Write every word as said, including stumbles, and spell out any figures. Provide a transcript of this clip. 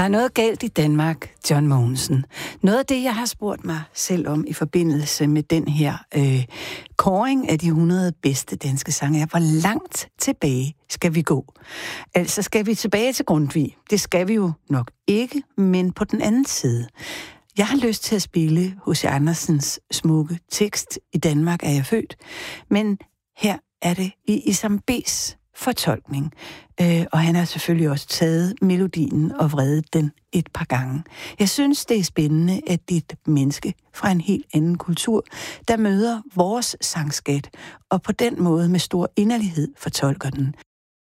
noget galt i Danmark, John Mogensen. Noget af det, jeg har spurgt mig selv om i forbindelse med den her øh, kåring af de hundrede bedste danske sange, er, hvor langt tilbage skal vi gå? Altså, skal vi tilbage til Grundtvig? Det skal vi jo nok ikke, men på den anden side. Jeg har lyst til at spille H C. Andersens smukke tekst "I Danmark er jeg født", men her er det i Isam B's fortolkning, øh, og han har selvfølgelig også taget melodien og vredet den et par gange. Jeg synes, det er spændende, at det er et menneske fra en helt anden kultur, der møder vores sangskat, og på den måde med stor inderlighed fortolker den.